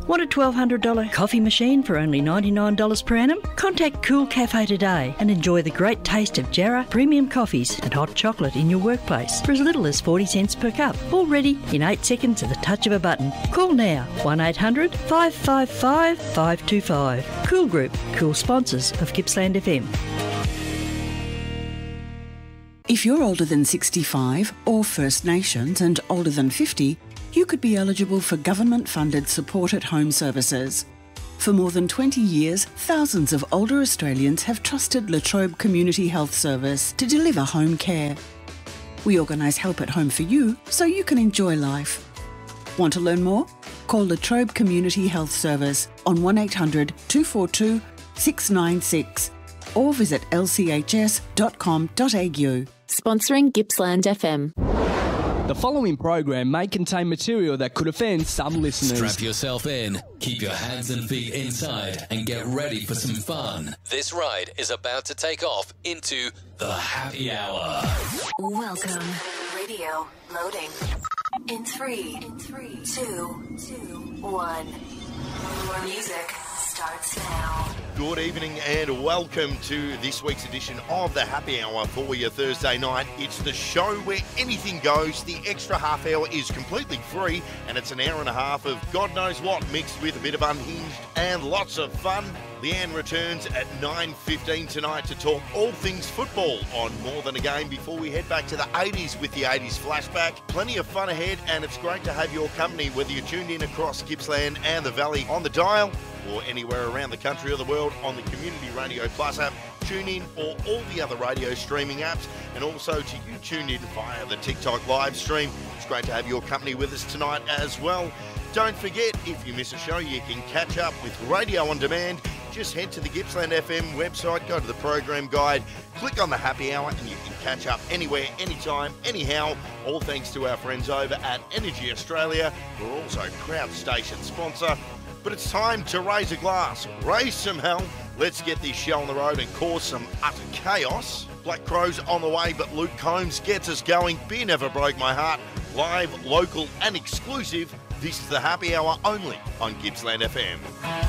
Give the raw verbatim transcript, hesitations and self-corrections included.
Want a twelve hundred dollars coffee machine for only ninety-nine dollars per annum? Contact Cool Cafe today and enjoy the great taste of Jarrah premium coffees and hot chocolate in your workplace for as little as forty cents per cup. All ready in eight seconds at the touch of a button. Call now, one eight hundred five five five five two five. Cool Group, cool sponsors of Gippsland F M. If you're older than sixty-five or First Nations and older than fifty, you could be eligible for government-funded support at home services. For more than twenty years, thousands of older Australians have trusted La Trobe Community Health Service to deliver home care. We organise help at home for you so you can enjoy life. Want to learn more? Call La Trobe Community Health Service on one eight hundred two four two six nine six or visit l c h s dot com dot a u. Sponsoring Gippsland F M. The following program may contain material that could offend some listeners. Strap yourself in, keep your hands and feet inside, and get ready for some fun. This ride is about to take off into the happy hour. Welcome. Radio loading. In three, in three, two, two, one. Your music starts now. Good evening and welcome to this week's edition of the Happy Hour for your Thursday night. It's the show where anything goes. The extra half hour is completely free and it's an hour and a half of God knows what mixed with a bit of unhinged and lots of fun. Leanne returns at nine fifteen tonight to talk all things football on More Than a Game before we head back to the eighties with the eighties flashback. Plenty of fun ahead and it's great to have your company whether you're tuned in across Gippsland and the Valley on the dial or anywhere around the country or the world on the Community Radio Plus app. Tune in or all the other radio streaming apps and also to you tuned in via the TikTok live stream. It's great to have your company with us tonight as well. Don't forget, if you miss a show, you can catch up with Radio On Demand. Just head to the Gippsland F M website, go to the program guide, click on the happy hour and you can catch up anywhere, anytime, anyhow, all thanks to our friends over at Energy Australia, who are also proud station sponsor. But it's time to raise a glass, raise some hell. Let's get this show on the road and cause some utter chaos. Black Crowes on the way, but Luke Combs gets us going. Beer Never Broke My Heart, live, local and exclusive. This is the Happy Hour only on Gippsland F M.